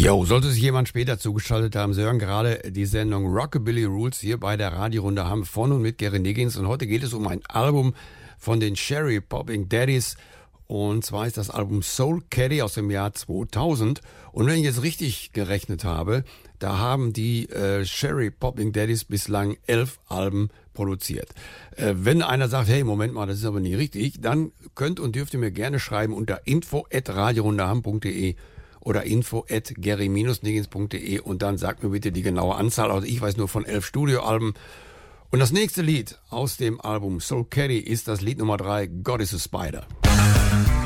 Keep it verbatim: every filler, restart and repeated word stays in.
Jo, sollte sich jemand später zugeschaltet haben, Sie hören gerade die Sendung Rockabilly Rules hier bei der Radiorunde Hamm von und mit Gary Niggins. Und heute geht es um ein Album von den Sherry Popping Daddies. Und zwar ist das Album Soul Caddy aus dem Jahr zweitausend. Und wenn ich jetzt richtig gerechnet habe, da haben die äh, Sherry Popping Daddies bislang elf Alben produziert. Äh, wenn einer sagt, hey, Moment mal, das ist aber nicht richtig, dann könnt und dürft ihr mir gerne schreiben unter info at radiorundehamm punkt de oder info at gary niggins punkt de und dann sagt mir bitte die genaue Anzahl. Also ich weiß nur von elf Studioalben. Und das nächste Lied aus dem Album Soul Caddy ist das Lied Nummer drei, God is a Spider.